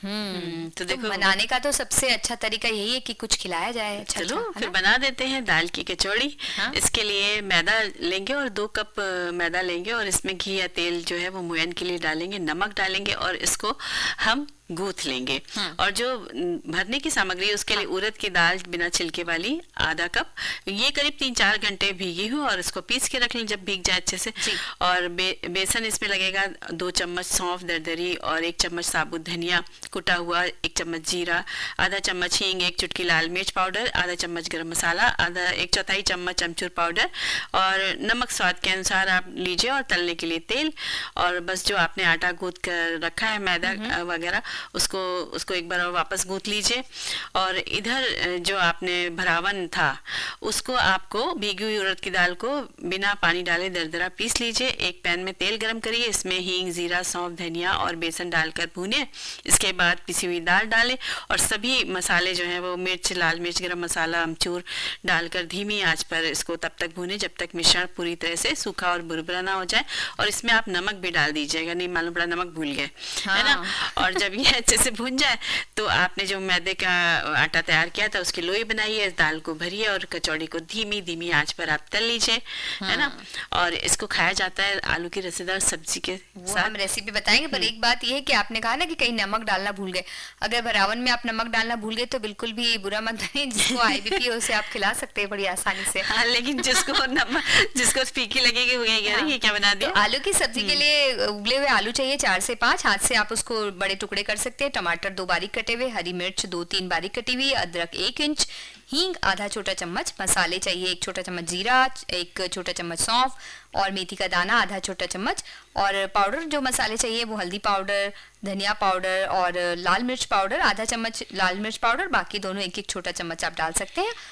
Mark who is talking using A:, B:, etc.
A: तो देखो,
B: बनाने का तो सबसे अच्छा तरीका यही है कि कुछ खिलाया जाए। अच्छा
A: चलो
B: अच्छा, है
A: फिर
B: ना?
A: बना देते हैं दाल की कचौड़ी।
B: हाँ।
A: इसके लिए मैदा लेंगे और 2 कप मैदा लेंगे और इसमें घी या तेल जो है वो मुयन के लिए डालेंगे, नमक डालेंगे और इसको हम गूथ लेंगे।
B: हम्म।
A: और जो भरने की सामग्री है उसके लिए
B: हाँ
A: उड़द की दाल बिना छिलके वाली आधा कप, ये करीब 3-4 घंटे भीगी हो और इसको पीस के रख लें जब भीग जाए अच्छे से।
B: जी।
A: और बेसन इसमें लगेगा 2 चम्मच सौंफ दरदरी और 1 चम्मच साबुत धनिया कुटा हुआ, 1 चम्मच जीरा, आधा चम्मच हींग, 1 चुटकी लाल मिर्च पाउडर, आधा चम्मच गरम मसाला, आधा 1/4 चम्मच अमचूर पाउडर और नमक स्वाद के अनुसार आप लीजिए। और तलने के लिए तेल। और बस जो आपने आटा गूंथ कर रखा है मैदा वगैरह, उसको उसको एक बार और वापस गूंथ लीजिए। और इधर जो आपने भरावन था उसको आपको भीगी हुई उड़द की दाल को बिना पानी डाले दरदरा पीस लीजिए। एक पैन में तेल गरम करिए, इसमें हींग, जीरा, सौंफ, धनिया और बेसन डालकर भूने। इसके बाद पिसी हुई दाल डालें और सभी मसाले जो हैं वो मिर्च, लाल मिर्च, गरम मसाला, अमचूर डालकर धीमी आंच पर इसको तब तक भूने जब तक मिश्रण पूरी तरह से सूखा और बुरबुरा ना हो जाए। और इसमें आप नमक भी डाल दीजिएगा, नहीं मालूम पड़ा नमक भूल गए, है ना।
B: हाँ।
A: और जब ये अच्छे से भून जाए तो आपने जो मैदे का आटा तैयार किया था उसकी लोई बनाइए, इस दाल को भरिए और कचौड़ी को धीमी धीमी आंच पर आप तल लीजिए, है ना। और इसको खाया जाता है आलू की रसेदार सब्जी के
B: वो
A: साथ।
B: हम रेसिपी बताएंगे, पर एक बात ये है कि आपने कहा ना कि कहीं नमक डालना भूल गए। अगर भरावन में आप नमक डालना भूल गए तो बिल्कुल भी बुरा मत मानिए, जिसको आईबीपी है उसे आप खिला सकते हैं बड़ी आसानी से।
A: हाँ, लेकिन जिसको फीकी लगेगी वो यही कह रही है, ये क्या बना
B: तो
A: दिया।
B: आलू की सब्जी के लिए उबले हुए आलू चाहिए 4 से 5। हाथ से आप उसको बड़े टुकड़े कर सकते हैं। टमाटर 2 बारीक कटे हुए, हरी मिर्च 2-3 बारीक कटी हुई, अदरक 1 इंच, हींग आधा छोटा चम्मच, मसाले चाहिए 1 छोटा चम्मच जीरा, 1 छोटा चम्मच सौंफ और मेथी का दाना आधा छोटा चम्मच। और पाउडर जो मसाले चाहिए वो हल्दी पाउडर, धनिया पाउडर और लाल मिर्च पाउडर आधा चम्मच लाल मिर्च पाउडर, बाकी दोनों 1-1 छोटा चम्मच आप डाल सकते हैं।